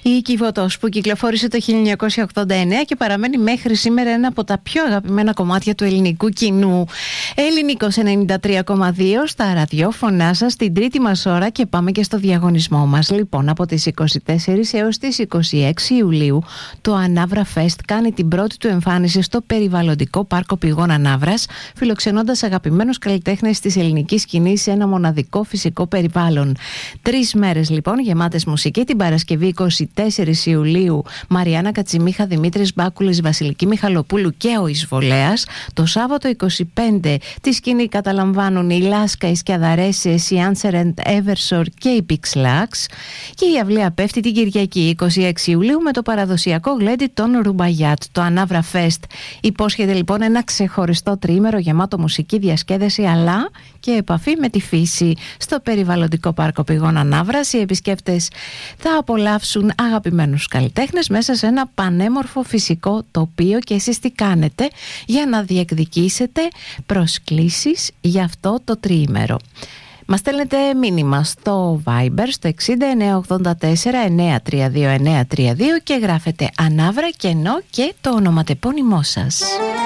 Η Κιβωτός που κυκλοφόρησε το 1989 και παραμένει μέχρι σήμερα ένα από τα πιο αγαπημένα κομμάτια του ελληνικού κοινού. Ελληνικός 93,2 στα ραδιόφωνά σας την τρίτη μας ώρα και πάμε και στο διαγωνισμό μας. Λοιπόν, από τις 24 έως τις 26 Ιουλίου το Ανάβρα Fest κάνει την πρώτη του εμφάνιση στο περιβαλλοντικό πάρκο Πηγών Ανάβρας, φιλοξενώντας αγαπημένους καλλιτέχνες της ελληνικής σκηνής σε ένα μοναδικό φυσικό περιβάλλον. 3 μέρες λοιπόν γεμάτες μουσική. Την Παρασκευή 24 Ιουλίου Μαριάννα Κατσιμίχα, Δημήτρης Μπάκουλης, Βασιλική Μιχαλοπούλου και ο Εισβολέας. Το Σάββατο 25 τη σκηνή καταλαμβάνουν η Λάσκα, οι Σκιαδαρέσες, η Answer and Eversor και η Pixlax. Και η αυλαία πέφτει την Κυριακή 26 Ιουλίου με το παραδοσιακό γλέντι των Ρουμπαγιάτ. Το Ανάβρα Fest υπόσχεται λοιπόν ένα ξεχωριστό τριήμερο γεμάτο μουσική, διασκέδαση αλλά και επαφή με τη φύση. Στο περιβαλλοντικό πάρκο Πηγών Ανάβρας οι επισκέπτες θα απολαύσουν αγαπημένους καλλιτέχνες μέσα σε ένα πανέμορφο φυσικό τοπίο. Και εσείς τι κάνετε για να διεκδικήσετε προσκλήσεις για αυτό το τριήμερο? Μας στέλνετε μήνυμα στο Viber στο 6984 932 932 και γράφετε Ανάβρα κενό και το ονοματεπώνυμό σας.